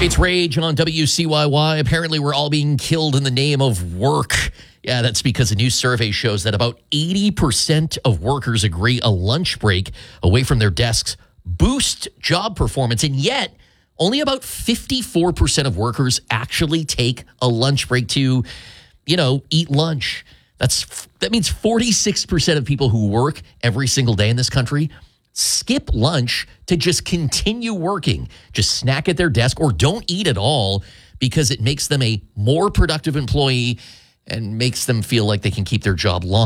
It's Rage on WCYY. Apparently, we're all being killed in the name of work. Yeah, that's because a new survey shows that about 80% of workers agree a lunch break away from their desks boosts job performance. And yet, only about 54% of workers actually take a lunch break to, eat lunch. That means 46% of people who work every single day in this country skip lunch to just continue working, just snack at their desk or don't eat at all because it makes them a more productive employee and makes them feel like they can keep their job long.